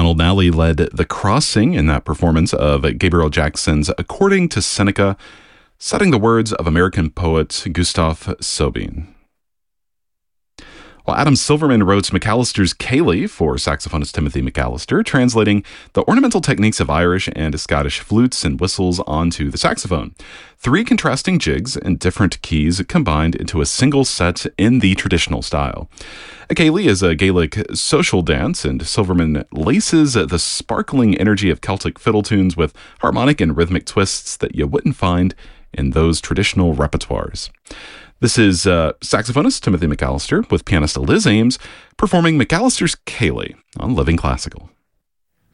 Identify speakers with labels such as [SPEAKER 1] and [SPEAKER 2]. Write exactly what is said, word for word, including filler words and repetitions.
[SPEAKER 1] Donald Nally led the crossing in that performance of Gabriel Jackson's According to Seneca, citing the words of American poet Gustave Sobin. Well, Adam Silverman wrote McAllister's Ceilidh for saxophonist Timothy McAllister, translating the ornamental techniques of Irish and Scottish flutes and whistles onto the saxophone. Three contrasting jigs in different keys combined into a single set in the traditional style. A Ceilidh is a Gaelic social dance, and Silverman laces the sparkling energy of Celtic fiddle tunes with harmonic and rhythmic twists that you wouldn't find in those traditional repertoires. This is uh, saxophonist Timothy McAllister with pianist Liz Ames performing McAllister's Ceilidh on Living Classical.